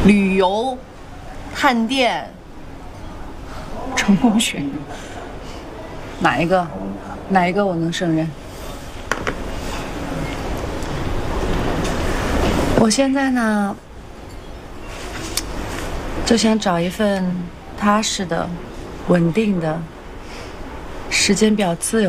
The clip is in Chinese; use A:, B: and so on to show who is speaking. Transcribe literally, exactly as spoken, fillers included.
A: 旅游、探店、成功学，
B: 哪一个？哪一个我能胜任？我现在呢，就想找一份踏实的、稳定的、时间表自由